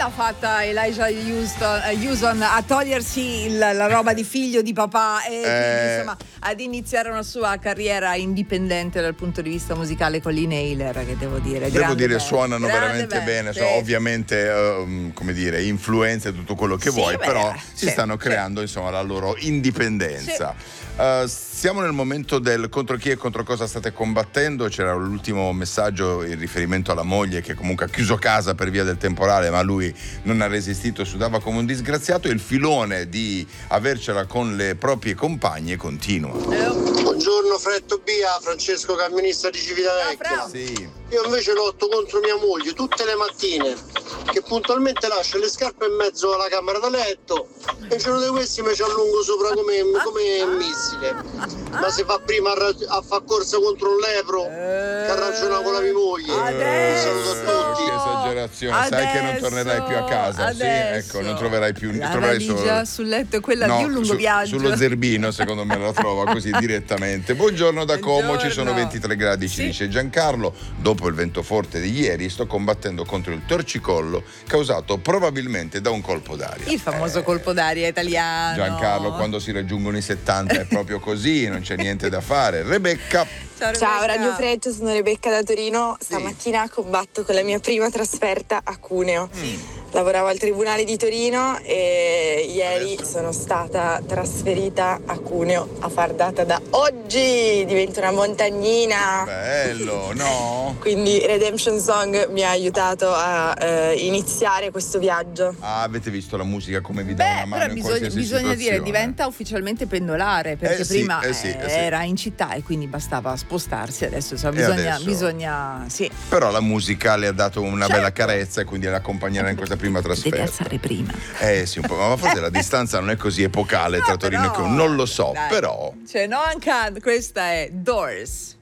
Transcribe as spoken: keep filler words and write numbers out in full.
ha fatta Elijah Houston, eh, Houston a togliersi il, la roba di figlio di papà e Eh. quindi, insomma, ad iniziare una sua carriera indipendente dal punto di vista musicale con Lee Naylor, che devo dire Devo grande dire band, suonano grande veramente band, bene, sì. so, ovviamente um, come dire, influenze e tutto quello che Sì, vuoi, beh, però si sì, stanno sì. creando insomma la loro indipendenza. Uh, siamo nel momento del contro chi e contro cosa state combattendo. C'era l'ultimo messaggio in riferimento alla moglie che comunque ha chiuso casa per via del temporale, ma lui non ha resistito, sudava come un disgraziato, e il filone di avercela con le proprie compagne continua. Buongiorno Fretto Bia, Francesco camionista di Civitavecchia. Sì. Io invece lotto contro mia moglie tutte le mattine, che puntualmente lascia le scarpe in mezzo alla camera da letto e il giorno di questi mi ci allungo sopra come, come missile. Ma si fa prima a, ra- a far corsa contro un lepro che a ragionare con la mia moglie. Un saluto a tutti. Che esagerazione, sai che non tornerai più a casa, adesso. sì? Ecco, non troverai più, La troverai valigia solo sul letto è quella No, di un lungo su- viaggio. sullo zerbino, secondo me la trova così direttamente. Buongiorno da Como, Buongiorno. ci sono ventitré gradi, ci Sì. dice Giancarlo. Dopo il vento forte di ieri sto combattendo contro il torcicollo causato probabilmente da un colpo d'aria. Il famoso Eh, colpo d'aria italiano. Giancarlo, quando si raggiungono i settanta è proprio così, non c'è niente da fare. Rebecca. Ciao, Ciao Rebecca. Radio Freccia, sono Rebecca da Torino. Stamattina combatto con la mia prima trasferta a Cuneo. Lavoravo al Tribunale di Torino e ieri Adesso? sono stata trasferita a Cuneo a far data da oggi. Divento una montagnina. Bello, no? Quindi Redemption Song mi ha aiutato a eh, iniziare questo viaggio. Ah, avete visto la musica come vi dà Beh, una mano però in bisogna, qualsiasi bisogna dire, situazione. diventa ufficialmente pendolare, perché Eh sì, prima eh sì, eh, eh sì. era in città e quindi bastava spostarsi, adesso insomma, E bisogna, adesso? bisogna sì. Però la musica le ha dato una Certo. bella carezza e quindi l'accompagnerà in questa prima Devi trasferta. alzare prima. Eh sì, un po', ma forse la distanza non è così epocale tra No, Torino e però, Como, non lo so, dai. però Cioè, no, anche questa è Doors.